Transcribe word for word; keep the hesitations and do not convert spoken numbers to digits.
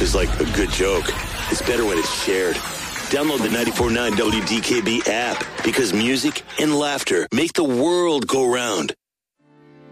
is like a good joke. It's better when it's shared. Download the ninety-four point nine W D K B app because music and laughter make the world go round.